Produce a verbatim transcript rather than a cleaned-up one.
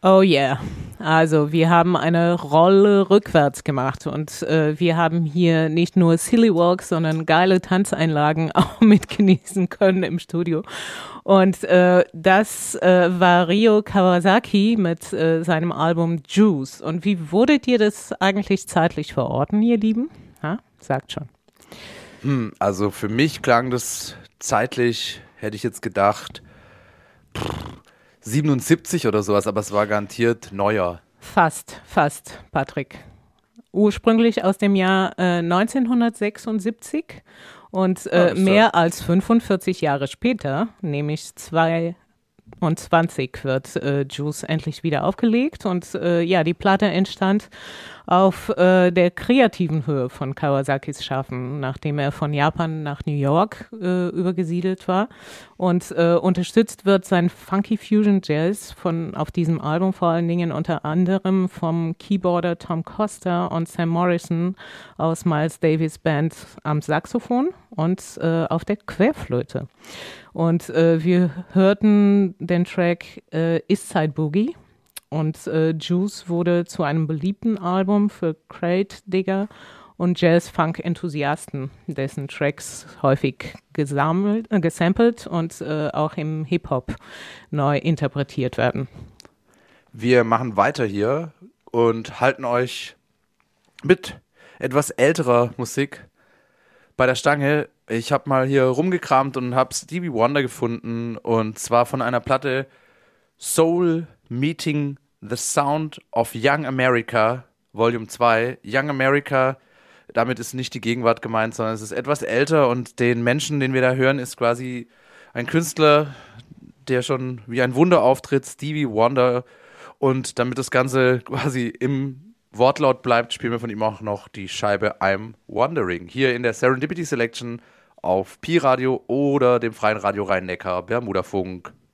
Oh yeah. Also wir haben eine Rolle rückwärts gemacht und äh, wir haben hier nicht nur Silly Walks, sondern geile Tanzeinlagen auch mit genießen können im Studio. Und äh, das äh, war Ryo Kawasaki mit äh, seinem Album Juice. Und wie wurdet ihr das eigentlich zeitlich verorten, ihr Lieben? Ha? Sagt schon. Hm, also für mich klang das zeitlich, hätte ich jetzt gedacht, pff, siebenundsiebzig oder sowas, aber es war garantiert neuer. Fast, fast, Patrick. Ursprünglich aus dem Jahr äh, neunzehnhundertsechsundsiebzig und äh, Ah, ist mehr als fünfundvierzig Jahre später, nämlich zweiundzwanzig, wird äh, Juice endlich wieder aufgelegt und äh, ja, die Platte entstand auf äh, der kreativen Höhe von Kawasakis Schaffen, nachdem er von Japan nach New York äh, übergesiedelt war. Und äh, unterstützt wird sein Funky Fusion Jazz von auf diesem Album vor allen Dingen unter anderem vom Keyboarder Tom Costa und Sam Morrison aus Miles Davis Band am Saxophon und äh, auf der Querflöte. Und äh, wir hörten den Track äh, East Side Boogie. Und äh, Juice wurde zu einem beliebten Album für Crate Digger und Jazz-Funk-Enthusiasten, dessen Tracks häufig gesammelt, äh, gesampelt und äh, auch im Hip-Hop neu interpretiert werden. Wir machen weiter hier und halten euch mit etwas älterer Musik bei der Stange. Ich habe mal hier rumgekramt und habe Stevie Wonder gefunden und zwar von einer Platte Soul Meeting the Sound of Young America, Volume zwei. Young America, damit ist nicht die Gegenwart gemeint, sondern es ist etwas älter und den Menschen, den wir da hören, ist quasi ein Künstler, der schon wie ein Wunder auftritt, Stevie Wonder. Und damit das Ganze quasi im Wortlaut bleibt, spielen wir von ihm auch noch die Scheibe I'm Wondering. Hier in der Serendipity Selection auf Pi Radio oder dem freien Radio Rhein-Neckar, Bermuda Funk.